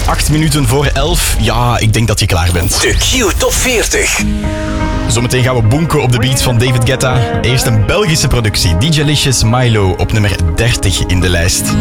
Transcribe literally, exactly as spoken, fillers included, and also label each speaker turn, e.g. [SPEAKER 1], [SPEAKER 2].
[SPEAKER 1] acht minuten voor elf. Ja, ik denk dat je klaar bent.
[SPEAKER 2] De Q Top veertig.
[SPEAKER 1] Zometeen gaan we bonken op de beats van David Guetta. Eerst een Belgische productie. D J Licious Milo op nummer dertig in de lijst.